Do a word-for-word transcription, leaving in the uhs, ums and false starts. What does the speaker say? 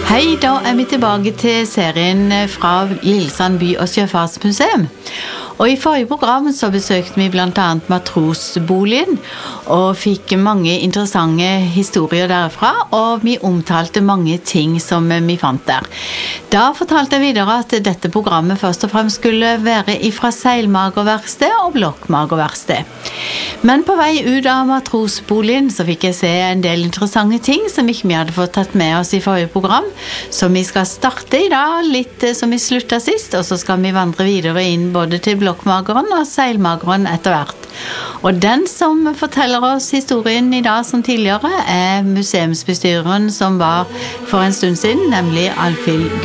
Hei, da er vi tilbake til serien fra Lillesand by- og sjøfartsmuseum. Og i forrige program så besøkte vi blant annet matrosboligen og fikk mange interessante historier derfra, og vi omtalte mange ting som vi fant der. Da fortalte jeg videre at dette programmet først og fremst skulle være fra seilmagerverksted og blokkmagerverksted. Men på vei ut av matrosboligen så fikk jeg se en del interessante ting som ikke vi hadde fått tatt med oss i forrige program, så vi skal starte i dag litt som vi sluttet sist, og så skal vi vandre videre inn både til blokkmageren og seilmageren etter hvert. Og den som forteller oss historien i dag som tidligere er museumsbestyreren som var for en stund siden, nemlig Alfhild